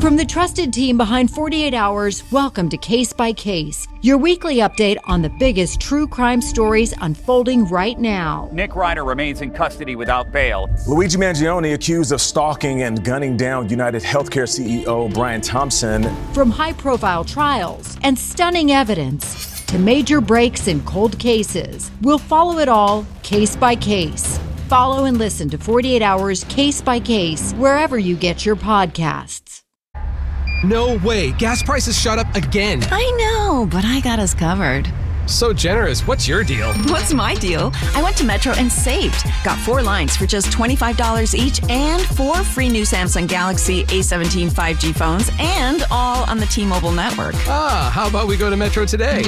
From the trusted team behind 48 Hours, welcome to Case by Case, your weekly update on the biggest true crime stories unfolding right now. Nick Ryder remains in custody without bail. Luigi Mangione accused of stalking and gunning down United Healthcare CEO Brian Thompson. From high-profile trials and stunning evidence to major breaks in cold cases, we'll follow it all case by case. Follow and listen to 48 Hours Case by Case wherever you get your podcasts. No way. Gas prices shot up again. I know, but I got us covered. So generous. What's your deal? What's my deal? I went to Metro and saved. Got 4 lines for just $25 each and 4 free new Samsung Galaxy A17 5G phones, and all on the T-Mobile network. Ah, how about we go to Metro today?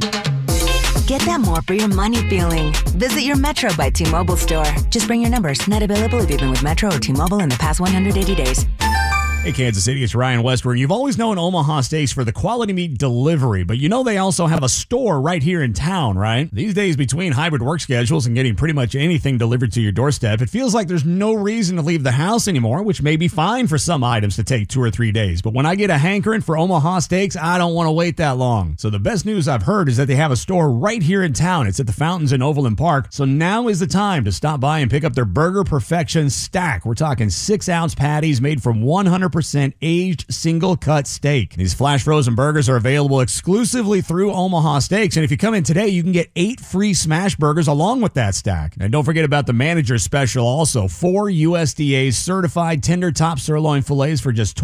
Get that more for your money feeling. Visit your Metro by T-Mobile store. Just bring your numbers. Net availability been with Metro or T-Mobile in the past 180 days. Hey, Kansas City, it's Ryan Westward. You've always known Omaha Steaks for the quality meat delivery, but you know they also have a store right here in town, right? These days, between hybrid work schedules and getting pretty much anything delivered to your doorstep, it feels like there's no reason to leave the house anymore, which may be fine for some items to take 2 or 3 days. But when I get a hankering for Omaha Steaks, I don't want to wait that long. So the best news I've heard is that they have a store right here in town. It's at the Fountains in Overland Park. So now is the time to stop by and pick up their Burger Perfection Stack. We're talking 6-ounce patties made from 100% aged single-cut steak. These flash frozen burgers are available exclusively through Omaha Steaks, and if you come in today, you can get 8 free smash burgers along with that stack. And don't forget about the manager's special also, 4 USDA certified tender top sirloin fillets for just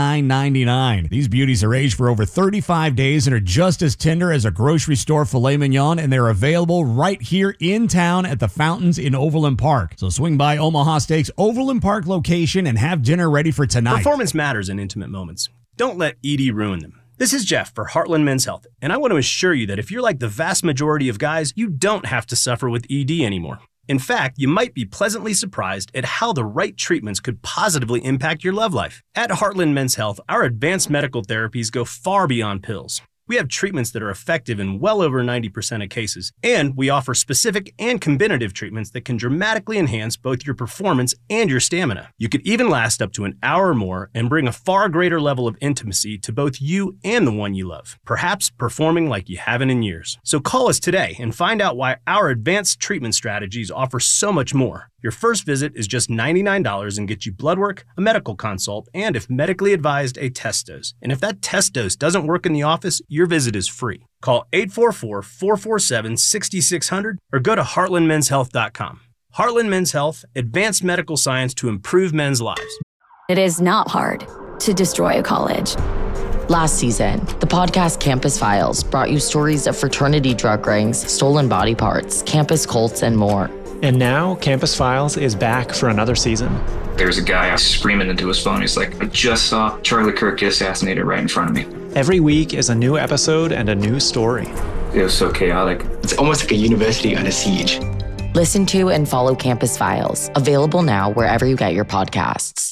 $29.99. These beauties are aged for over 35 days and are just as tender as a grocery store filet mignon, and they're available right here in town at the Fountains in Overland Park. So swing by Omaha Steaks Overland Park location and have dinner ready for tonight. Performance matters in intimate moments. Don't let ED ruin them. This is Jeff for Heartland Men's Health, and I want to assure you that if you're like the vast majority of guys, you don't have to suffer with ED anymore. In fact, you might be pleasantly surprised at how the right treatments could positively impact your love life. At Heartland Men's Health, our advanced medical therapies go far beyond pills. We have treatments that are effective in well over 90% of cases, and we offer specific and combinative treatments that can dramatically enhance both your performance and your stamina. You could even last up to an hour or more and bring a far greater level of intimacy to both you and the one you love, perhaps performing like you haven't in years. So call us today and find out why our advanced treatment strategies offer so much more. Your first visit is just $99 and gets you blood work, a medical consult, and if medically advised, a test dose. And if that test dose doesn't work in the office, your visit is free. Call 844-447-6600 or go to heartlandmenshealth.com. Heartland Men's Health, advanced medical science to improve men's lives. It is not hard to destroy a college. Last season, the podcast Campus Files brought you stories of fraternity drug rings, stolen body parts, campus cults, and more. And now, Campus Files is back for another season. There's a guy screaming into his phone. He's like, I just saw Charlie Kirk get assassinated right in front of me. Every week is a new episode and a new story. It was so chaotic. It's almost like a university under siege. Listen to and follow Campus Files, available now wherever you get your podcasts.